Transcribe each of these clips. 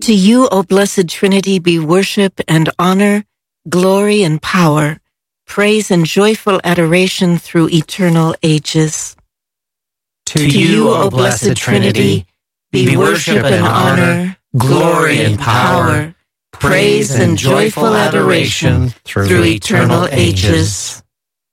To you, O blessed Trinity, be worship and honor, glory and power, praise and joyful adoration through eternal ages. To you, O blessed Trinity, be worship and honor, glory and power, praise and joyful adoration through eternal ages.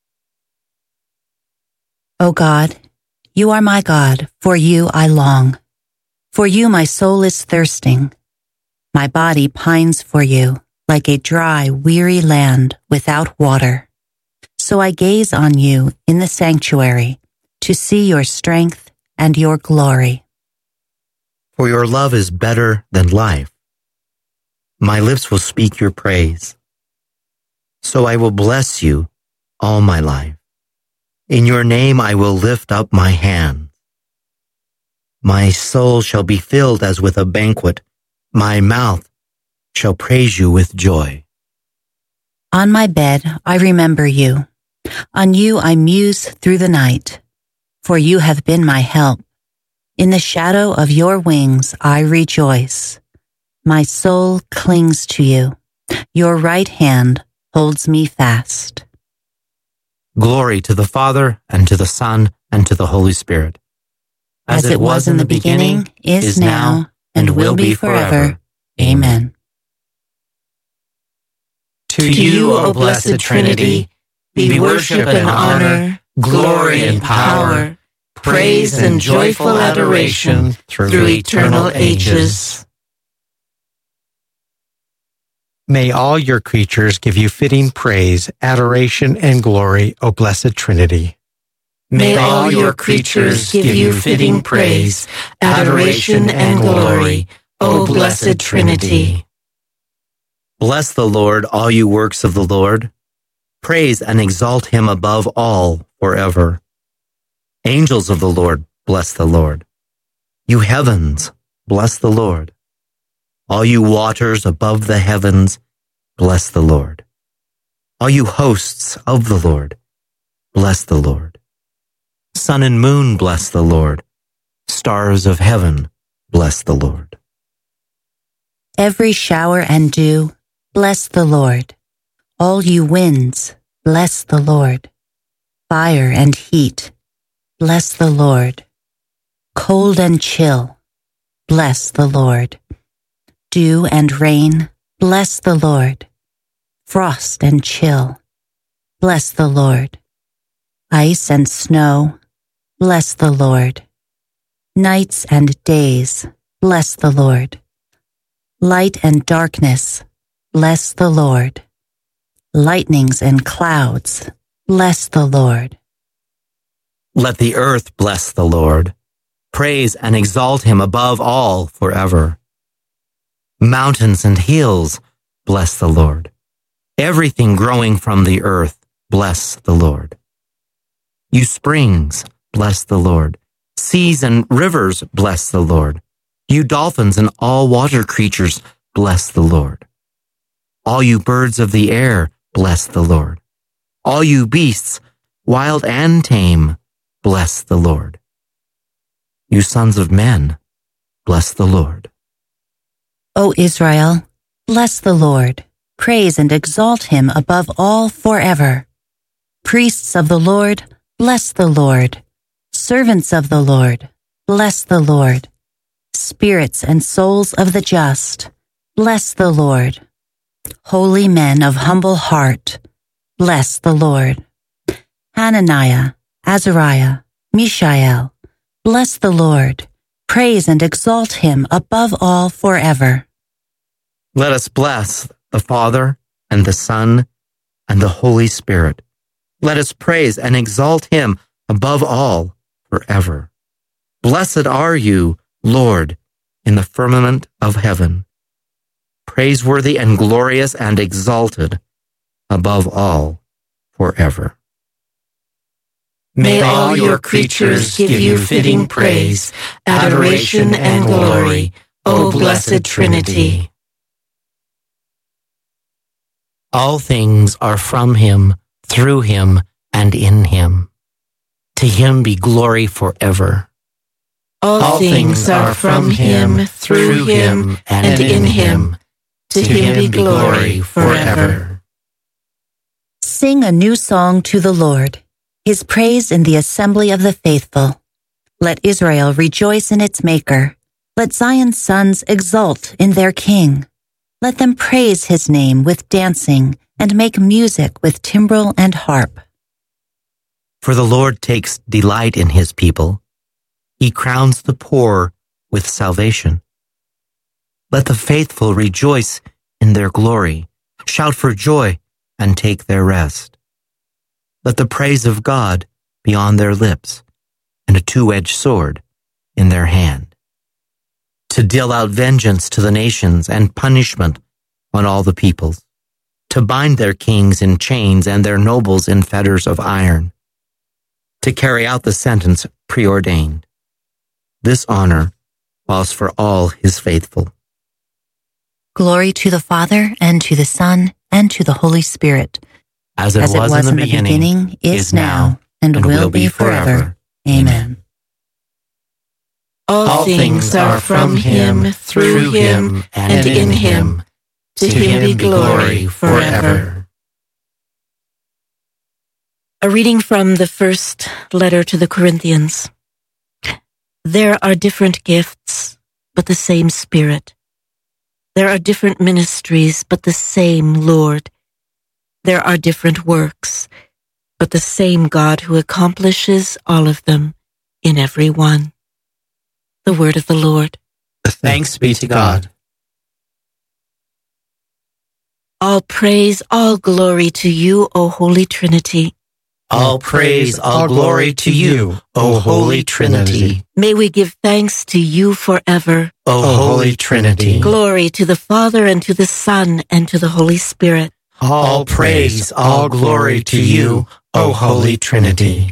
O God, you are my God, for you I long. For you my soul is thirsting. My body pines for you, like a dry, weary land without water. So I gaze on you in the sanctuary to see your strength and your glory. For your love is better than life. My lips will speak your praise. So I will bless you all my life. In your name I will lift up my hands. My soul shall be filled as with a banquet. My mouth shall praise you with joy. On my bed I remember you. On you I muse through the night. For you have been my help. In the shadow of your wings I rejoice. My soul clings to you. Your right hand holds me fast. Glory to the Father, and to the Son, and to the Holy Spirit. As it was in the beginning, is now, and will be forever. Amen. To you, O blessed Trinity, be worship and honor, glory and power, praise and joyful adoration through eternal ages. May all your creatures give you fitting praise, adoration, and glory, O blessed Trinity. May all your creatures give you fitting praise, adoration, and glory, O blessed Trinity. Bless the Lord, all you works of the Lord. Praise and exalt him above all forever. Angels of the Lord, bless the Lord. You heavens, bless the Lord. All you waters above the heavens, bless the Lord. All you hosts of the Lord, bless the Lord. Sun and moon, bless the Lord. Stars of heaven, bless the Lord. Every shower and dew, bless the Lord. All you winds, bless the Lord. Fire and heat, bless the Lord. Cold and chill, bless the Lord. Dew and rain, bless the Lord. Frost and chill, bless the Lord. Ice and snow, bless the Lord. Nights and days, bless the Lord. Light and darkness, bless the Lord. Lightnings and clouds, bless the Lord. Let the earth bless the Lord. Praise and exalt him above all forever. Mountains and hills, bless the Lord. Everything growing from the earth, bless the Lord. You springs, bless the Lord. Seas and rivers, bless the Lord. You dolphins and all water creatures, bless the Lord. All you birds of the air, bless the Lord. All you beasts, wild and tame, bless the Lord. You sons of men, bless the Lord. O Israel, bless the Lord. Praise and exalt him above all forever. Priests of the Lord, bless the Lord. Servants of the Lord, bless the Lord. Spirits and souls of the just, bless the Lord. Holy men of humble heart, bless the Lord. Hananiah, Azariah, Mishael, bless the Lord. Praise and exalt him above all forever. Let us bless the Father and the Son and the Holy Spirit. Let us praise and exalt him above all forever. Blessed are you, Lord, in the firmament of heaven, praiseworthy and glorious and exalted above all forever. May all your creatures give you fitting praise, adoration, and glory, O blessed Trinity. All things are from him, through him, and in him. To him be glory forever. All things are from him, through him, and in him. To him be glory forever. Sing a new song to the Lord, his praise in the assembly of the faithful. Let Israel rejoice in its Maker. Let Zion's sons exult in their King. Let them praise his name with dancing and make music with timbrel and harp. For the Lord takes delight in his people. He crowns the poor with salvation. Let the faithful rejoice in their glory, shout for joy and take their rest. Let the praise of God be on their lips and a two-edged sword in their hand, to deal out vengeance to the nations and punishment on all the peoples, to bind their kings in chains and their nobles in fetters of iron, to carry out the sentence preordained. This honor falls for all his faithful. Glory to the Father, and to the Son, and to the Holy Spirit, As it was in the beginning, is now, and will be forever. Amen. All things are from him, through him, and in him. To him be glory forever. A reading from the first letter to the Corinthians. There are different gifts, but the same Spirit. There are different ministries, but the same Lord. There are different works, but the same God who accomplishes all of them in every one. The word of the Lord. Thanks be to God. All praise, all glory to you, O Holy Trinity. All praise, all glory to you, O Holy Trinity. May we give thanks to you forever. O Holy Trinity. Glory to the Father, and to the Son, and to the Holy Spirit. All praise, all glory to you, O Holy Trinity.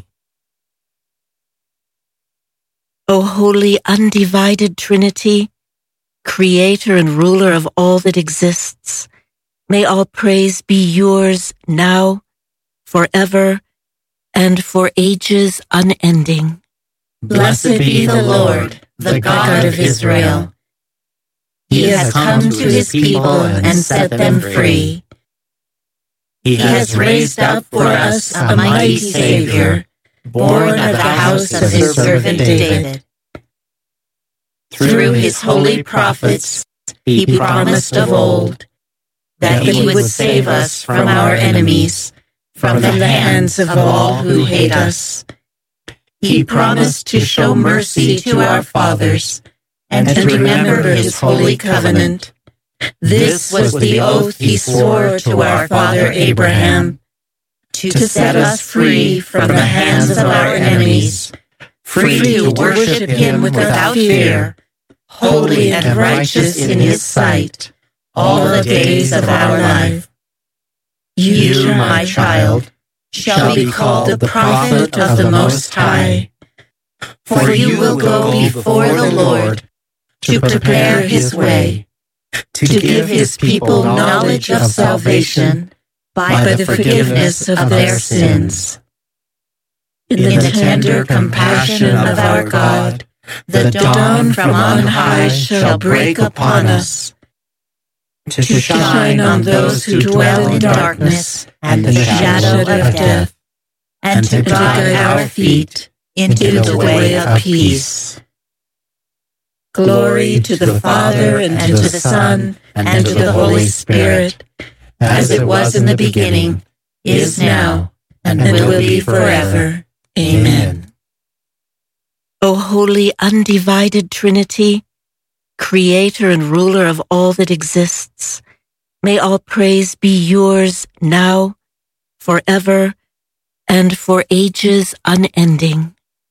O holy, undivided Trinity, creator and ruler of all that exists, may all praise be yours now, forever, and for ages unending. Blessed be the Lord, the God of Israel. He has come to his people and set them free. He has raised up for us a mighty Savior, born of the house of his servant David. Through his holy prophets, he promised of old that he would save us from our enemies, from the hands of all who hate us. He promised to show mercy to our fathers and to remember his holy covenant. This was the oath he swore to our father Abraham, to set us free from the hands of our enemies, free to worship him without fear, holy and righteous in his sight, all the days of our life. You, my child, shall be called the prophet of the Most High, for you will go before the Lord to prepare his way, to give his people knowledge of salvation by the forgiveness of their sins. In the tender compassion of our God, the dawn from on high shall break upon us, to shine on those who dwell in darkness and the shadow of death, and to guide our feet into the way of peace. Glory to the Father, and to the Son, and to the Holy Spirit, as it was in the beginning, is now, and will be forever. Amen. O holy, undivided Trinity, creator and ruler of all that exists, may all praise be yours now, forever, and for ages unending.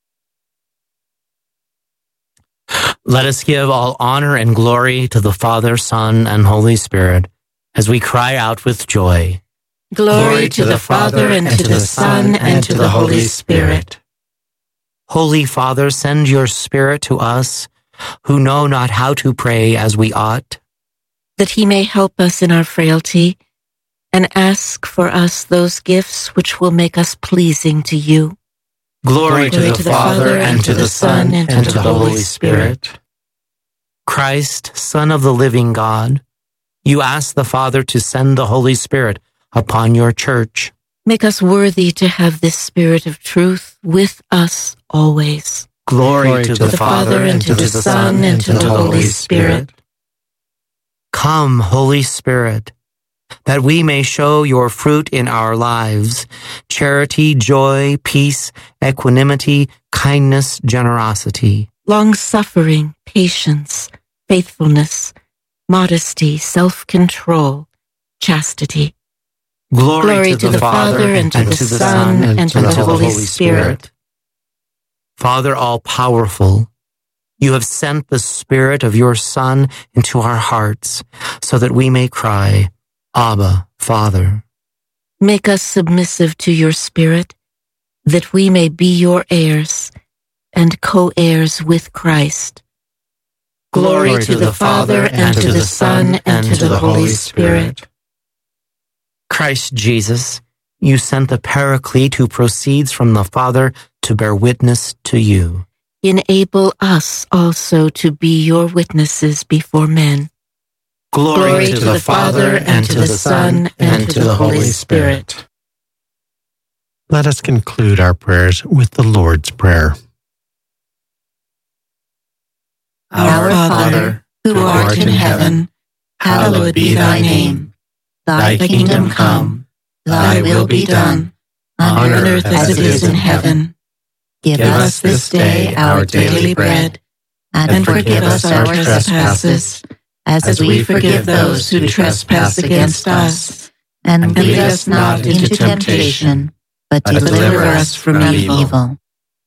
Let us give all honor and glory to the Father, Son, and Holy Spirit, as we cry out with joy. Glory to the Father, and to the Son, and to the Holy Spirit. Holy Father, send your Spirit to us, who know not how to pray as we ought, that he may help us in our frailty, and ask for us those gifts which will make us pleasing to you. Glory to the Father, and to the Son, and to the Holy Spirit. Christ, Son of the living God, you ask the Father to send the Holy Spirit upon your church. Make us worthy to have this Spirit of truth with us always. Glory to the Father, and to the Son, and to the Holy Spirit. Come, Holy Spirit, that we may show your fruit in our lives: charity, joy, peace, equanimity, kindness, generosity, long-suffering, patience, faithfulness, modesty, self-control, chastity. Glory to the Father, and to the Son, and to the Holy Spirit. Father all-powerful, you have sent the Spirit of your Son into our hearts so that we may cry, Abba, Father. Make us submissive to your Spirit, that we may be your heirs and co-heirs with Christ. Glory to the Father, and to the Son, and to the Holy Spirit. Christ Jesus, you sent the Paraclete who proceeds from the Father to bear witness to you. Enable us also to be your witnesses before men. Glory to the Father, and to the Son, and to the Holy Spirit. Let us conclude our prayers with the Lord's Prayer. Our Father, who art in heaven, hallowed be thy name. Thy kingdom come, thy will be done, on earth as it is in heaven. Give us this day our daily bread, and forgive us our trespasses, as we forgive those who trespass against us. And lead us not into temptation, but deliver us from evil.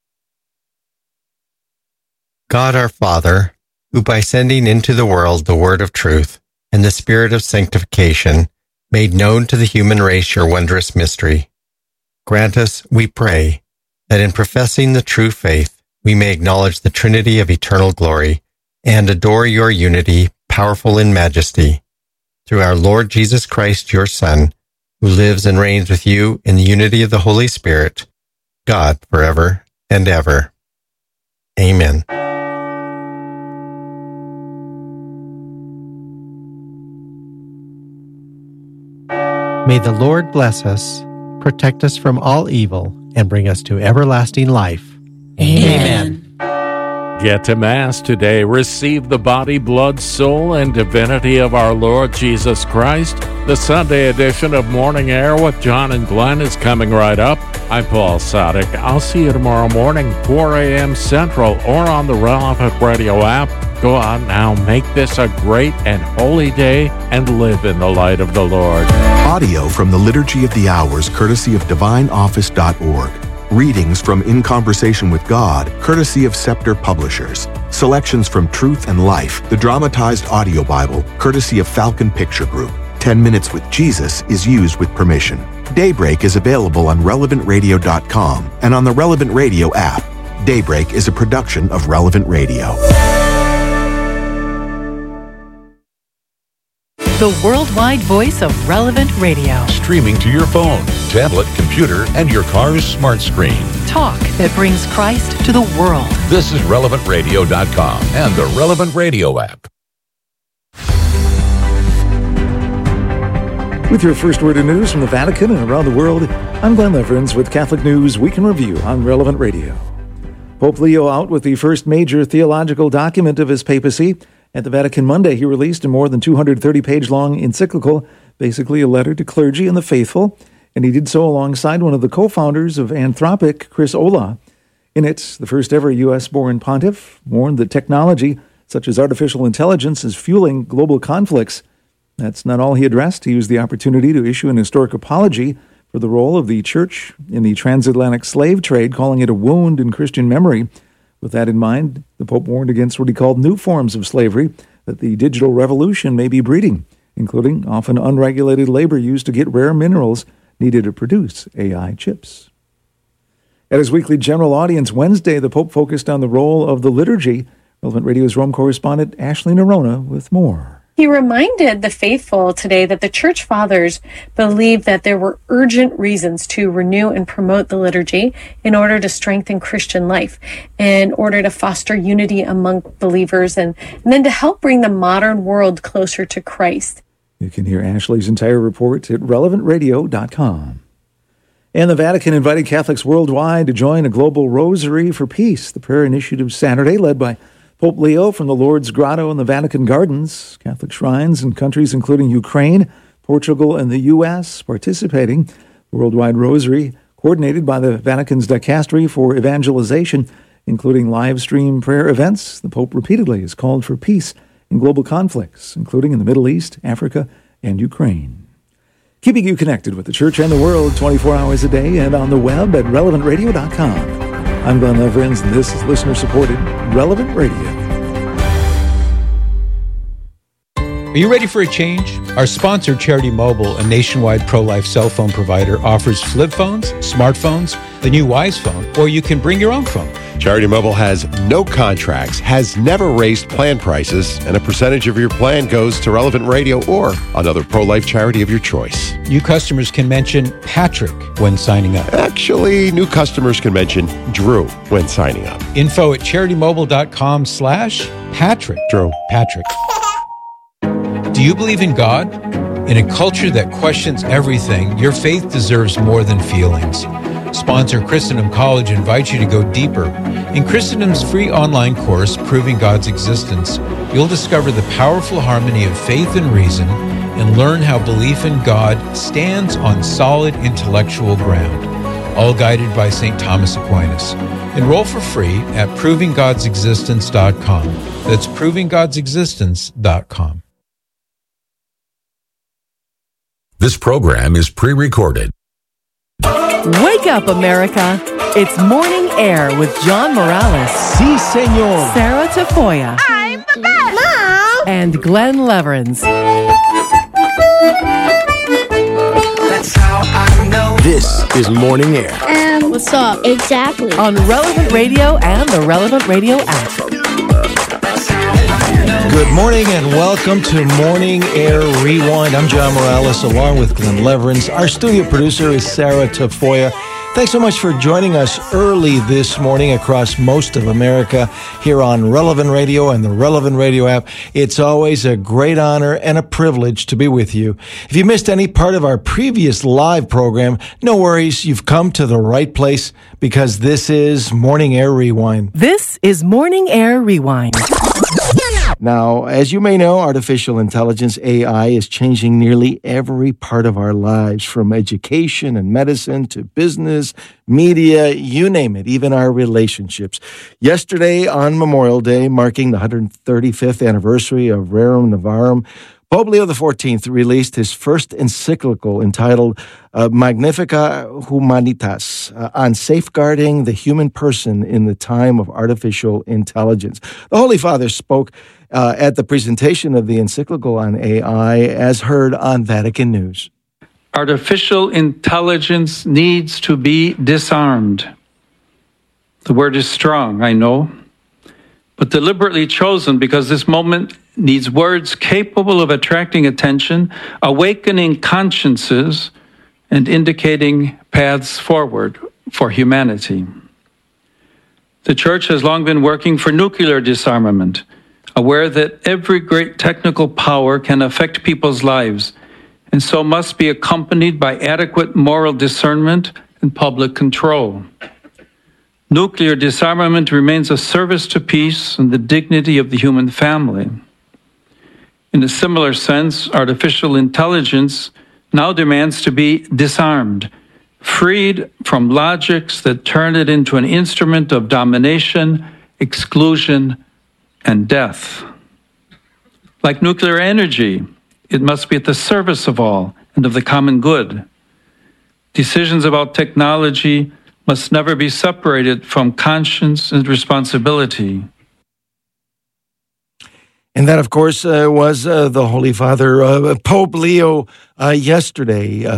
God our Father, who by sending into the world the word of truth and the Spirit of sanctification made known to the human race your wondrous mystery, grant us, we pray, that in professing the true faith we may acknowledge the Trinity of eternal glory and adore your unity, powerful in majesty, through our Lord Jesus Christ, your Son, who lives and reigns with you in the unity of the Holy Spirit, God, forever and ever. Amen. May the Lord bless us, protect us from all evil, and bring us to everlasting life. Amen. Get to Mass today. Receive the body, blood, soul, and divinity of our Lord Jesus Christ. The Sunday edition of Morning Air with John and Glenn is coming right up. I'm Paul Sadek. I'll see you tomorrow morning, 4 a.m. Central, or on the Relevant Radio app. Go out now, make this a great and holy day, and live in the light of the Lord. Audio from the Liturgy of the Hours, courtesy of DivineOffice.org. Readings from In Conversation with God, courtesy of Scepter Publishers. Selections from Truth and Life, the dramatized audio Bible, courtesy of Falcon Picture Group. 10 Minutes with Jesus is used with permission. Daybreak is available on RelevantRadio.com and on the Relevant Radio app. Daybreak is a production of Relevant Radio. The worldwide voice of Relevant Radio. Streaming to your phone, tablet, computer, and your car's smart screen. Talk that brings Christ to the world. This is RelevantRadio.com and the Relevant Radio app. With your first word of news from the Vatican and around the world, I'm Glenn Leverins with Catholic News Week in Review on Relevant Radio. Pope Leo out with the first major theological document of his papacy. At the Vatican Monday, he released a more than 230-page-long encyclical, basically a letter to clergy and the faithful, and he did so alongside one of the co-founders of Anthropic, Chris Olah. In it, the first-ever U.S.-born pontiff warned that technology, such as artificial intelligence, is fueling global conflicts. That's not all he addressed. He used the opportunity to issue an historic apology for the role of the Church in the transatlantic slave trade, calling it a wound in Christian memory. With that in mind, the Pope warned against what he called new forms of slavery that the digital revolution may be breeding, including often unregulated labor used to get rare minerals needed to produce AI chips. At his weekly general audience Wednesday, the Pope focused on the role of the liturgy. Relevant Radio's Rome correspondent Ashley Nerona with more. He reminded the faithful today that the church fathers believed that there were urgent reasons to renew and promote the liturgy in order to strengthen Christian life, in order to foster unity among believers, and then to help bring the modern world closer to Christ. You can hear Ashley's entire report at relevantradio.com. And the Vatican invited Catholics worldwide to join a global rosary for peace. The prayer initiative Saturday, led by Pope Leo from the Lourdes Grotto and the Vatican Gardens. Catholic shrines in countries including Ukraine, Portugal, and the U.S. participating. The Worldwide Rosary, coordinated by the Vatican's Dicastery for Evangelization, including live stream prayer events. The Pope repeatedly has called for peace in global conflicts, including in the Middle East, Africa, and Ukraine. Keeping you connected with the church and the world 24 hours a day and on the web at relevantradio.com. I'm Glenn Leverins, and this is listener-supported Relevant Radio. Are you ready for a change? Our sponsor, Charity Mobile, a nationwide pro-life cell phone provider, offers flip phones, smartphones, the new Wise phone, or you can bring your own phone. Charity Mobile has no contracts, has never raised plan prices, and a percentage of your plan goes to Relevant Radio or another pro-life charity of your choice. New customers can mention Patrick when signing up. Actually, new customers can mention Drew when signing up. Info at CharityMobile.com/Patrick. Drew. Patrick. Do you believe in God? In a culture that questions everything, your faith deserves more than feelings. Sponsor Christendom College invites you to go deeper. In Christendom's free online course, Proving God's Existence, you'll discover the powerful harmony of faith and reason and learn how belief in God stands on solid intellectual ground, all guided by St. Thomas Aquinas. Enroll for free at ProvingGod'sExistence.com. That's ProvingGod'sExistence.com. This program is pre-recorded. Wake up, America. It's Morning Air with John Morales. Si, senor. Sarah Tafoya. I'm the best. Mom. And Glenn Leverins. That's how I know. This is Morning Air. What's up? Exactly. On Relevant Radio and the Relevant Radio app. Good morning and welcome to Morning Air Rewind. I'm John Morales along with Glenn Leverins. Our studio producer is Sarah Tafoya. Thanks so much for joining us early this morning across most of America here on Relevant Radio and the Relevant Radio app. It's always a great honor and a privilege to be with you. If you missed any part of our previous live program, no worries. You've come to the right place because this is Morning Air Rewind. This is Morning Air Rewind. Now, as you may know, artificial intelligence, AI, is changing nearly every part of our lives, from education and medicine to business, media, you name it, even our relationships. Yesterday, on Memorial Day, marking the 135th anniversary of Rerum Novarum, Pope Leo XIV released his first encyclical entitled Magnificat Humanitas, on safeguarding the human person in the time of artificial intelligence. The Holy Father spoke at the presentation of the encyclical on AI, as heard on Vatican News. Artificial intelligence needs to be disarmed. The word is strong, I know, but deliberately chosen because this moment needs words capable of attracting attention, awakening consciences, and indicating paths forward for humanity. The Church has long been working for nuclear disarmament, aware that every great technical power can affect people's lives, and so must be accompanied by adequate moral discernment and public control. Nuclear disarmament remains a service to peace and the dignity of the human family. In a similar sense, artificial intelligence now demands to be disarmed, freed from logics that turn it into an instrument of domination, exclusion, and death. Like nuclear energy, it must be at the service of all and of the common good. Decisions about technology must never be separated from conscience and responsibility. And that, of course, was the Holy Father, Pope Leo yesterday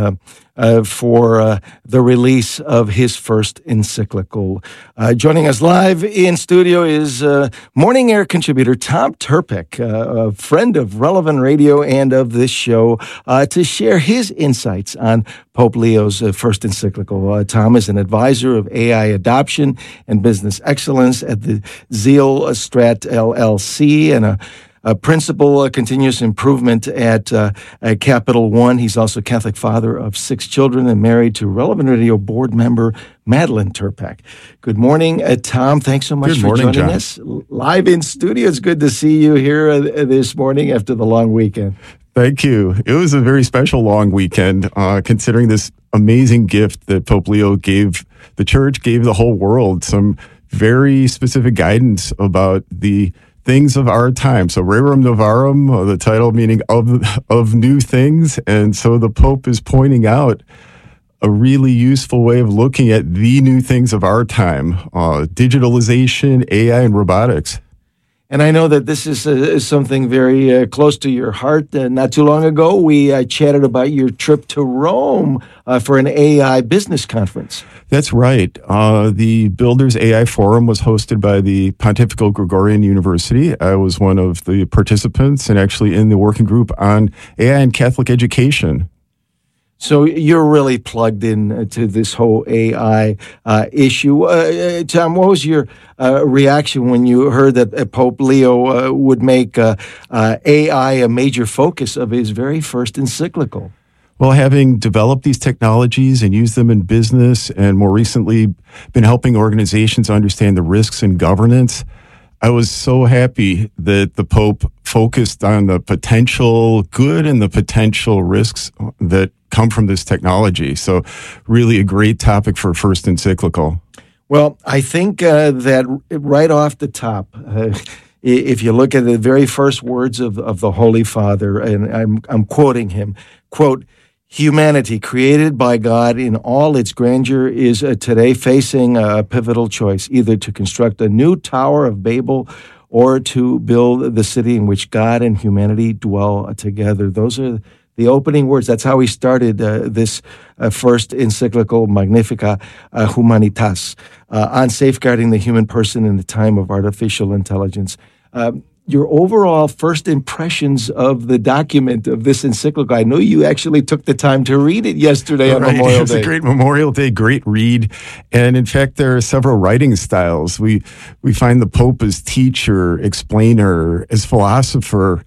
for the release of his first encyclical. Joining us live in studio is Morning Air contributor Tom Turpek, a friend of Relevant Radio and of this show, to share his insights on Pope Leo's first encyclical. Tom is an advisor of AI adoption and business excellence at the Zeal Strat LLC and a principal continuous improvement at Capital One. He's also Catholic father of 6 children and married to Relevant Radio board member Madeline Turpek. Good morning, Tom. Thanks so much for joining us live in studio. It's good to see you here this morning after the long weekend. Thank you. It was a very special long weekend, considering this amazing gift that Pope Leo gave the church, gave the whole world, some very specific guidance about the things of our time. So Rerum Novarum, the title meaning of new things. And so the Pope is pointing out a really useful way of looking at the new things of our time, digitalization, AI, and robotics. And I know that this is something very close to your heart. Not too long ago, we chatted about your trip to Rome for an AI business conference. That's right. The Builders AI Forum was hosted by the Pontifical Gregorian University. I was one of the participants and actually in the working group on AI and Catholic education. So you're really plugged in to this whole AI issue. Tom, what was your reaction when you heard that Pope Leo would make AI a major focus of his very first encyclical? Well, having developed these technologies and used them in business and more recently been helping organizations understand the risks in governance, I was so happy that the Pope focused on the potential good and the potential risks that come from this technology. So really a great topic for first encyclical. Well, I think that right off the top, if you look at the very first words of the Holy Father, and I'm quoting him, quote, "Humanity, created by God in all its grandeur, is today facing a pivotal choice, either to construct a new Tower of Babel or to build the city in which God and humanity dwell together." Those are the opening words. That's how he started this first encyclical, Magnificat Humanitas, on safeguarding the human person in the time of artificial intelligence. Your overall first impressions of the document of this encyclical, I know you actually took the time to read it yesterday on Memorial Day. It was a great Memorial Day, great read. And in fact, there are several writing styles. We find the Pope as teacher, explainer, as philosopher,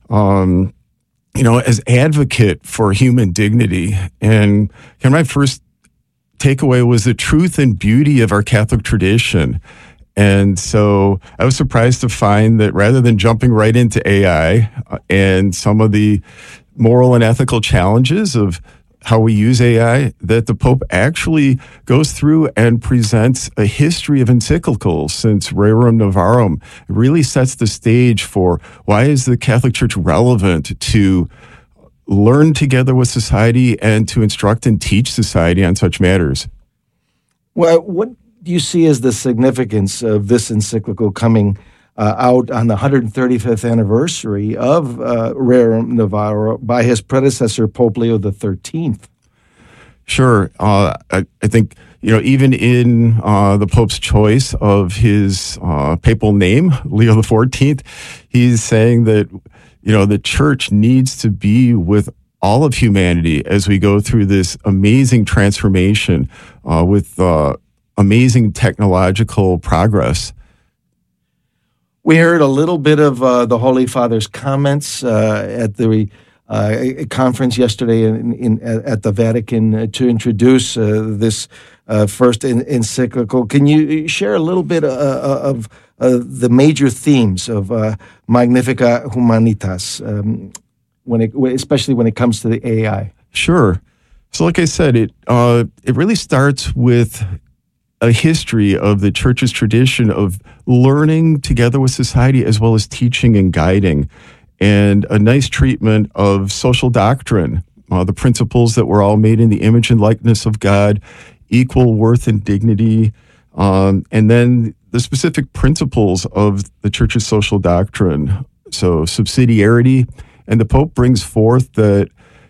as advocate for human dignity. And my first takeaway was the truth and beauty of our Catholic tradition. And so I was surprised to find that rather than jumping right into AI and some of the moral and ethical challenges of how we use AI, that the Pope actually goes through and presents a history of encyclicals since Rerum Novarum. It really sets the stage for why is the Catholic Church relevant to learn together with society and to instruct and teach society on such matters. Well, what do you see as the significance of this encyclical coming out on the 135th anniversary of Rerum Novarum by his predecessor, Pope Leo XIII? Sure. I think, even in the Pope's choice of his papal name, Leo XIV, he's saying that, the Church needs to be with all of humanity as we go through this amazing transformation with amazing technological progress. We heard a little bit of the Holy Father's comments at the conference yesterday at the Vatican to introduce this first encyclical. Can you share a little bit of the major themes of Magnificat Humanitas, especially when it comes to the AI? Sure. So like I said, it really starts with a history of the Church's tradition of learning together with society as well as teaching and guiding, and a nice treatment of social doctrine, the principles that we're all made in the image and likeness of God, equal worth and dignity, and then the specific principles of the Church's social doctrine. So subsidiarity, and the Pope brings forth that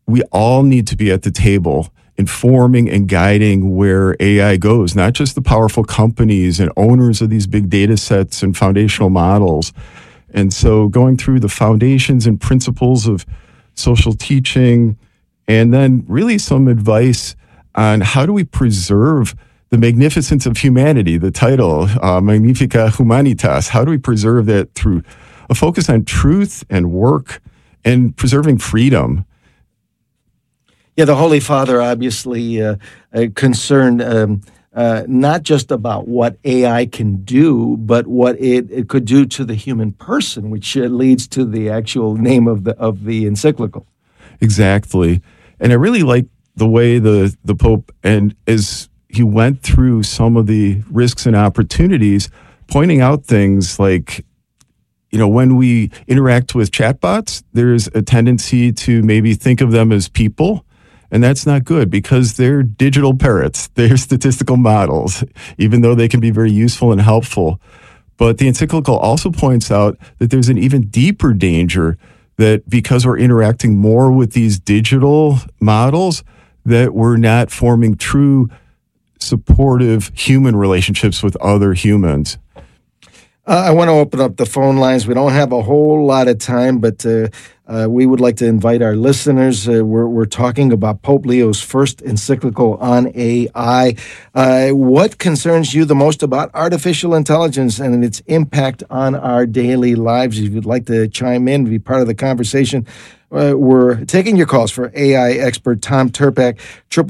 we all need to be at the table informing and guiding where AI goes, not just the powerful companies and owners of these big data sets and foundational models. And so going through the foundations and principles of social teaching, and then really some advice on how do we preserve the magnificence of humanity, the title, Magnifica Humanitas. How do we preserve that through a focus on truth and work and preserving freedom? Yeah, the Holy Father obviously concerned not just about what AI can do, but what it could do to the human person, which leads to the actual name of the encyclical. Exactly. And I really like the way the Pope, and as he went through some of the risks and opportunities, pointing out things like, when we interact with chatbots, there's a tendency to maybe think of them as people. And that's not good because they're digital parrots. They're statistical models, even though they can be very useful and helpful. But the encyclical also points out that there's an even deeper danger that because we're interacting more with these digital models, that we're not forming true supportive human relationships with other humans. I want to open up the phone lines. We don't have a whole lot of time, but we would like to invite our listeners. We're talking about Pope Leo's first encyclical on AI. What concerns you the most about artificial intelligence and its impact on our daily lives? If you'd like to chime in, be part of the conversation, we're taking your calls for AI expert Tom Tirpak.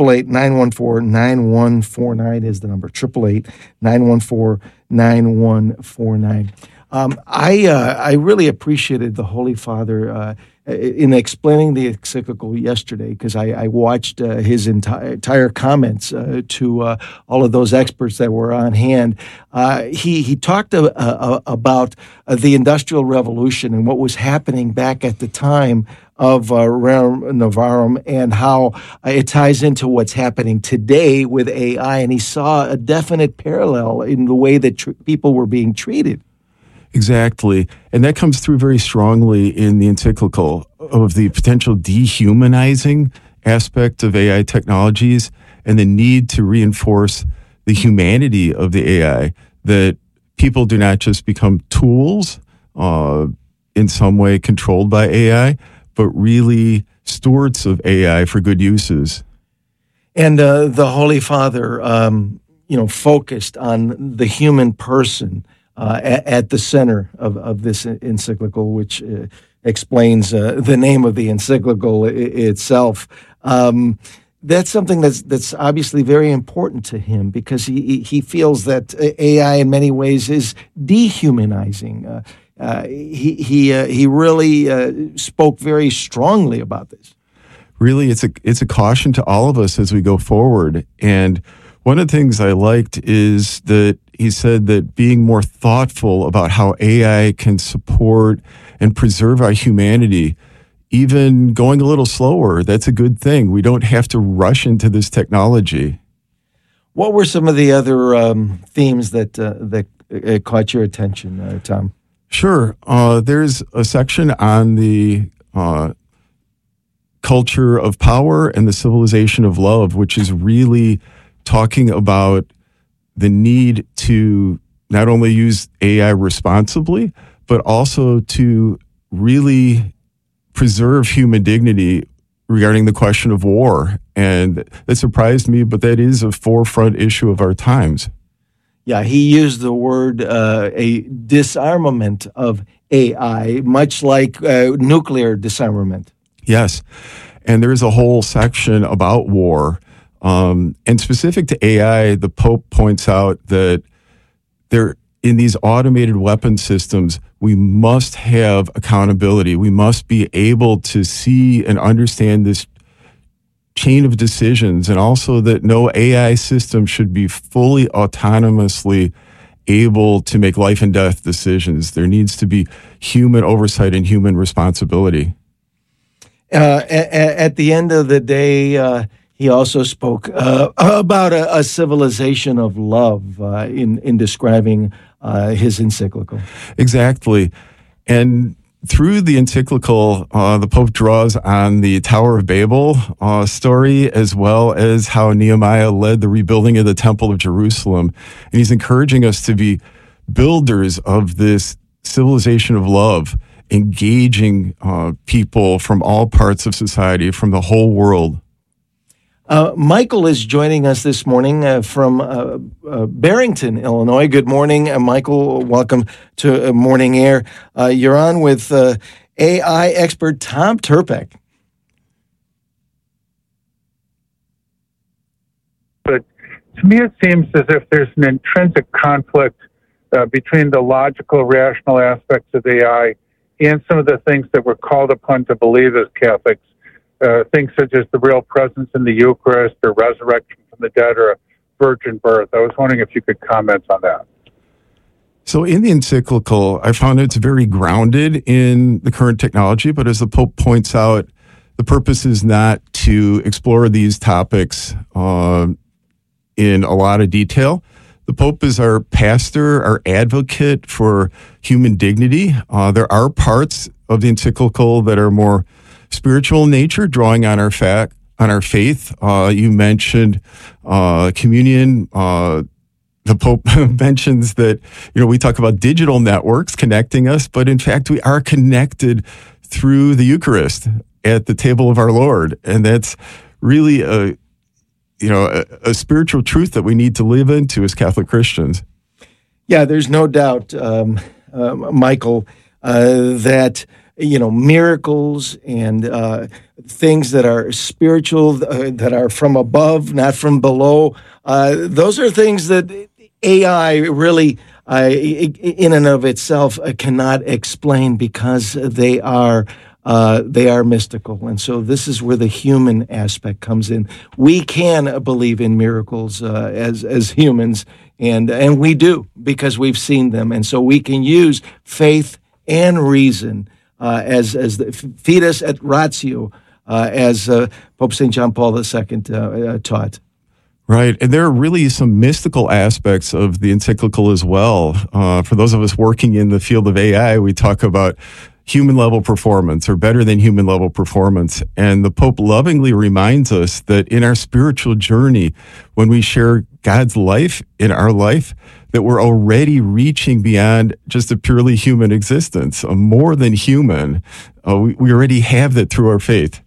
888-914-9149 is the number. 888-914-9149. I really appreciated the Holy Father in explaining the encyclical yesterday, because I watched his entire comments to all of those experts that were on hand. He talked about the Industrial Revolution and what was happening back at the time of Rerum Novarum and how it ties into what's happening today with AI. And he saw a definite parallel in the way that people were being treated. Exactly. And that comes through very strongly in the encyclical of the potential dehumanizing aspect of AI technologies and the need to reinforce the humanity of the AI, that people do not just become tools in some way controlled by AI, but really stewards of AI for good uses. And the Holy Father, focused on the human person at the center of this encyclical, which explains the name of the encyclical itself. That's something that's obviously very important to him, because he feels that AI in many ways is dehumanizing. He really spoke very strongly about this. Really, it's a caution to all of us as we go forward. And one of the things I liked is that he said that being more thoughtful about how AI can support and preserve our humanity, even going a little slower, that's a good thing. We don't have to rush into this technology. What were some of the other themes that caught your attention, Tom? Sure. There's a section on the culture of power and the civilization of love, which is really talking about the need to not only use AI responsibly, but also to really preserve human dignity regarding the question of war. And that surprised me, but that is a forefront issue of our times. Yeah, he used the word a disarmament of AI, much like nuclear disarmament. Yes, and there's a whole section about war. And specific to AI, the Pope points out that in these automated weapon systems, we must have accountability. We must be able to see and understand this chain of decisions, and also that no AI system should be fully autonomously able to make life and death decisions. There needs to be human oversight and human responsibility. At the end of the day, he also spoke about a civilization of love in describing his encyclical. Exactly. And through the encyclical, the Pope draws on the Tower of Babel story, as well as how Nehemiah led the rebuilding of the Temple of Jerusalem. And he's encouraging us to be builders of this civilization of love, engaging people from all parts of society, from the whole world. Michael is joining us this morning from Barrington, Illinois. Good morning, Michael. Welcome to Morning Air. You're on with AI expert Tom Turpek. But to me, it seems as if there's an intrinsic conflict between the logical, rational aspects of AI and some of the things that we're called upon to believe as Catholics. Things such as the real presence in the Eucharist or resurrection from the dead or a virgin birth. I was wondering if you could comment on that. So in the encyclical, I found it's very grounded in the current technology, but as the Pope points out, the purpose is not to explore these topics in a lot of detail. The Pope is our pastor, our advocate for human dignity. There are parts of the encyclical that are more spiritual in nature, drawing on our faith. You mentioned communion. The Pope mentions that, we talk about digital networks connecting us, but in fact, we are connected through the Eucharist at the table of our Lord. And that's really a spiritual truth that we need to live into as Catholic Christians. Yeah, there's no doubt, Michael, that miracles and things that are spiritual, that are from above, not from below. Those are things that AI really, in and of itself, cannot explain because they are mystical. And so this is where the human aspect comes in. We can believe in miracles as humans, and we do because we've seen them. And so we can use faith and reason as the fides et ratio, as Pope St. John Paul II taught. Right. And there are really some mystical aspects of the encyclical as well. For those of us working in the field of AI, we talk about human level performance or better than human level performance. And the Pope lovingly reminds us that in our spiritual journey, when we share God's life in our life, that we're already reaching beyond just a purely human existence, a more than human. We already have that through our faith.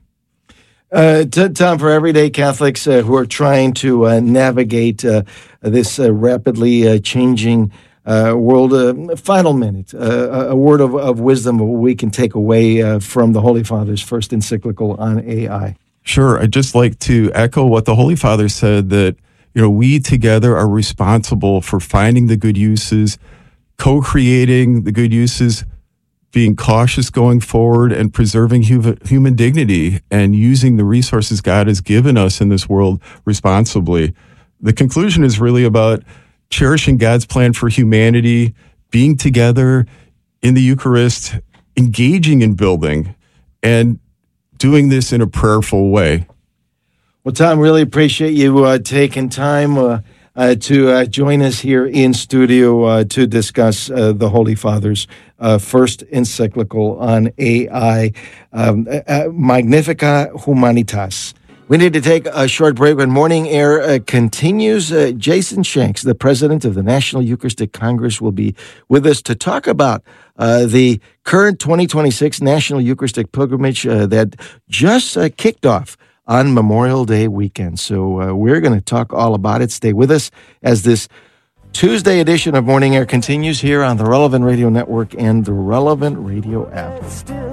Tom, for everyday Catholics who are trying to navigate this rapidly changing world, final minute, a word of wisdom we can take away from the Holy Father's first encyclical on AI. Sure. I'd just like to echo what the Holy Father said, that we together are responsible for finding the good uses, co-creating the good uses, being cautious going forward, and preserving human dignity and using the resources God has given us in this world responsibly. The conclusion is really about cherishing God's plan for humanity, being together in the Eucharist, engaging in building, and doing this in a prayerful way. Well, Tom, really appreciate you taking time to join us here in studio to discuss the Holy Father's first encyclical on AI, Magnificat Humanitas. We need to take a short break. When Morning Air continues, Jason Shanks, the president of the National Eucharistic Congress, will be with us to talk about the current 2026 National Eucharistic Pilgrimage that just kicked off on Memorial Day weekend. So we're going to talk all about it. Stay with us as this Tuesday edition of Morning Air continues here on the Relevant Radio Network and the Relevant Radio app.